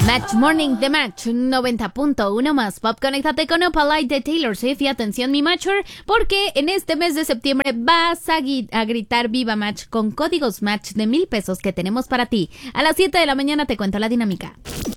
Match Morning de Match 90.1 más Pop. Conéctate con Opalite de Taylor Swift y atención mi Matcher, porque en este mes de septiembre vas a gritar Viva Match con códigos Match de $1,000 que tenemos para ti. A las 7 de la mañana te cuento la dinámica.